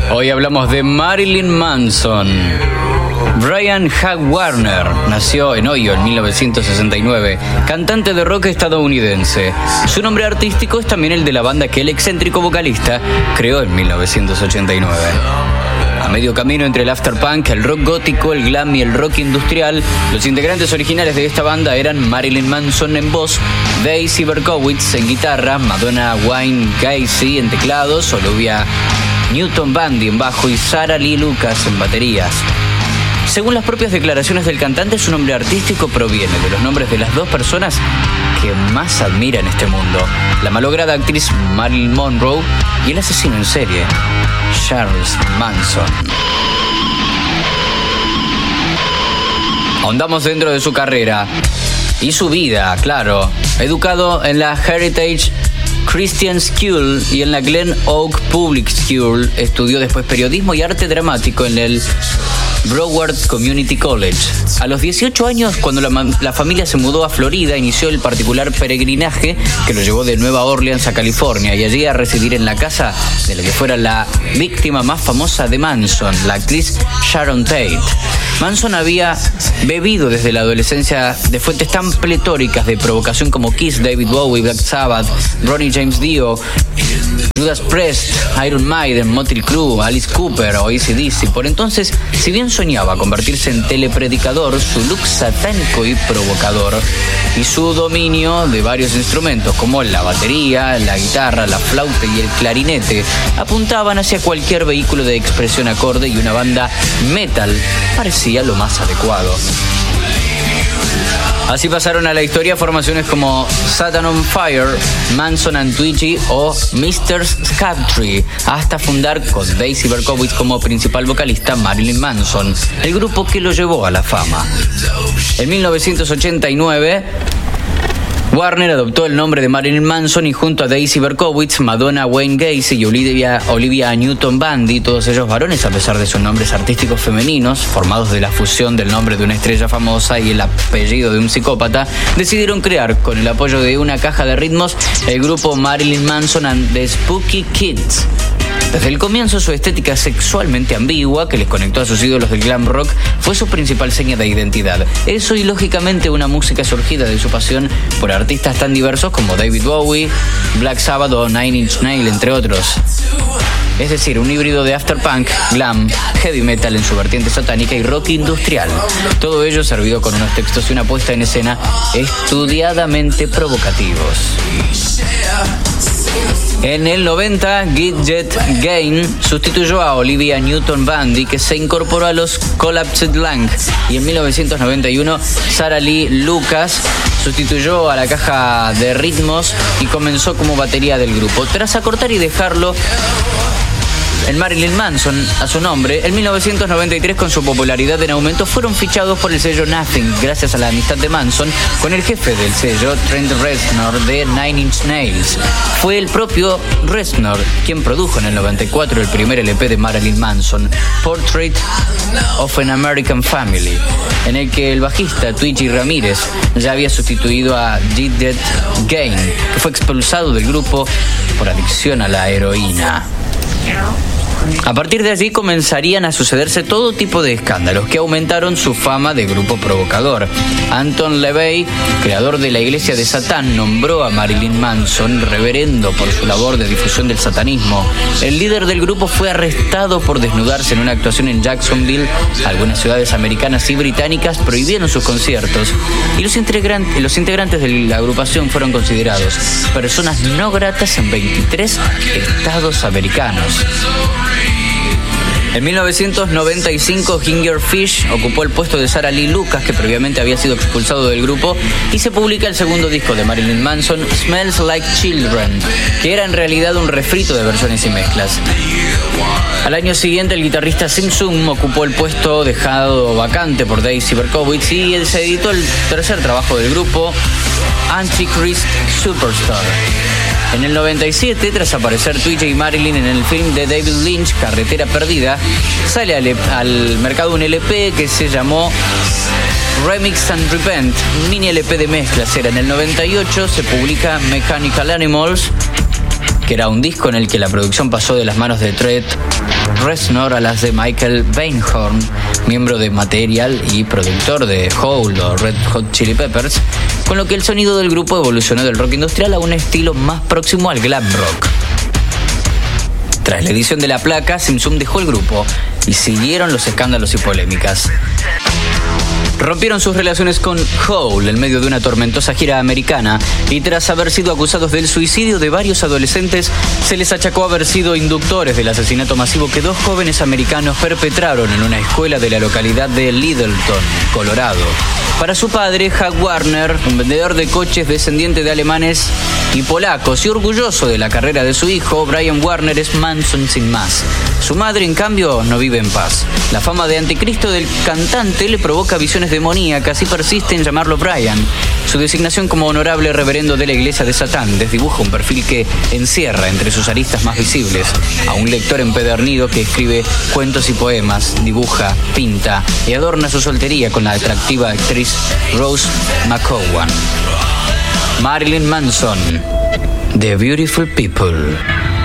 Hoy hablamos de Marilyn Manson. Brian Hugh Warner nació en Ohio en 1969, cantante de rock estadounidense. Su nombre artístico es también el de la banda que el excéntrico vocalista creó en 1989. A medio camino entre el afterpunk, el rock gótico, el glam y el rock industrial, los integrantes originales de esta banda eran Marilyn Manson en voz, Daisy Berkowitz en guitarra, Madonna Wayne Gacy en teclados, Olivia Newton-Bundy en bajo y Sarah Lee Lucas en baterías. Según las propias declaraciones del cantante, su nombre artístico proviene de los nombres de las dos personas que más admira en este mundo: la malograda actriz Marilyn Monroe y el asesino en serie Charles Manson. Ahondamos dentro de su carrera y su vida, claro. Educado en la Heritage Christian School y en la Glen Oak Public School, estudió después periodismo y arte dramático en el Broward Community College. A los 18 años, cuando la familia se mudó a Florida, inició el particular peregrinaje que lo llevó de Nueva Orleans a California y allí a residir en la casa de la que fuera la víctima más famosa de Manson, la actriz Sharon Tate. Manson había bebido desde la adolescencia de fuentes tan pletóricas de provocación como Kiss, David Bowie, Black Sabbath, Ronnie James Dio, Judas Priest, Iron Maiden, Motley Crue, Alice Cooper o AC/DC. Por entonces, si bien soñaba convertirse en telepredicador, su look satánico y provocador y su dominio de varios instrumentos como la batería, la guitarra, la flauta y el clarinete apuntaban hacia cualquier vehículo de expresión acorde, y una banda metal parecía lo más adecuado. Así pasaron a la historia formaciones como Satan on Fire, Manson and Twitchy o Mr. Scattree, hasta fundar con Daisy Berkowitz como principal vocalista Marilyn Manson, el grupo que lo llevó a la fama. En 1989, Warner adoptó el nombre de Marilyn Manson y junto a Daisy Berkowitz, Madonna Wayne Gacy y Olivia Newton-Bundy, todos ellos varones a pesar de sus nombres artísticos femeninos, formados de la fusión del nombre de una estrella famosa y el apellido de un psicópata, decidieron crear, con el apoyo de una caja de ritmos, el grupo Marilyn Manson and the Spooky Kids. Desde el comienzo, su estética sexualmente ambigua, que les conectó a sus ídolos del glam rock, fue su principal seña de identidad. Eso y, lógicamente, una música surgida de su pasión por artistas tan diversos como David Bowie, Black Sabbath o Nine Inch Nails, entre otros. Es decir, un híbrido de afterpunk, glam, heavy metal en su vertiente satánica y rock industrial. Todo ello servido con unos textos y una puesta en escena estudiadamente provocativos. En el 90, Gidget Gain sustituyó a Olivia Newton-Bundy, que se incorporó a los Collapsed Lung, y en 1991 Sarah Lee Lucas sustituyó a la caja de ritmos y comenzó como batería del grupo. Tras acortar y dejarlo el Marilyn Manson a su nombre, en 1993, con su popularidad en aumento, fueron fichados por el sello Nothing, gracias a la amistad de Manson con el jefe del sello, Trent Reznor, de Nine Inch Nails. Fue el propio Reznor quien produjo en el 94 el primer LP de Marilyn Manson, Portrait of an American Family, en el que el bajista Twitchy Ramírez ya había sustituido a Gidget Gain, que fue expulsado del grupo por adicción a la heroína. A partir de allí comenzarían a sucederse todo tipo de escándalos que aumentaron su fama de grupo provocador. Anton LaVey, creador de la Iglesia de Satán, nombró a Marilyn Manson reverendo por su labor de difusión del satanismo. El líder del grupo fue arrestado por desnudarse en una actuación en Jacksonville. Algunas ciudades americanas y británicas prohibieron sus conciertos y los integrantes de la agrupación fueron considerados personas no gratas en 23 estados americanos. En 1995, Ginger Fish ocupó el puesto de Sarah Lee Lucas, que previamente había sido expulsado del grupo, y se publica el segundo disco de Marilyn Manson, Smells Like Children, que era en realidad un refrito de versiones y mezclas. Al año siguiente, el guitarrista Sim Sum ocupó el puesto dejado vacante por Daisy Berkowitz y se editó el tercer trabajo del grupo, Antichrist Superstar. En el 97, tras aparecer Twitchy y Marilyn en el film de David Lynch, Carretera Perdida, sale al mercado un LP que se llamó Remix and Repent, un mini LP de mezclas. Era en el 98, se publica Mechanical Animals, que era un disco en el que la producción pasó de las manos de Trent Reznor a las de Michael Beinhorn, miembro de Material y productor de Hole o Red Hot Chili Peppers, con lo que el sonido del grupo evolucionó del rock industrial a un estilo más próximo al glam rock. Tras la edición de la placa, Simpson dejó el grupo y siguieron los escándalos y polémicas. Rompieron sus relaciones con Hole en medio de una tormentosa gira americana y tras haber sido acusados del suicidio de varios adolescentes, se les achacó haber sido inductores del asesinato masivo que 2 jóvenes americanos perpetraron en una escuela de la localidad de Littleton, Colorado. Para su padre, Hugh Warner, un vendedor de coches descendiente de alemanes y polacos y orgulloso de la carrera de su hijo, Brian Warner es Manson sin más. Su madre, en cambio, no vive en paz. La fama de anticristo del cantante le provoca visiones demoníacas y persiste en llamarlo Brian. Su designación como honorable reverendo de la Iglesia de Satán desdibuja un perfil que encierra entre sus aristas más visibles a un lector empedernido que escribe cuentos y poemas, dibuja, pinta y adorna su soltería con la atractiva actriz Rose McGowan. Marilyn Manson, The Beautiful People.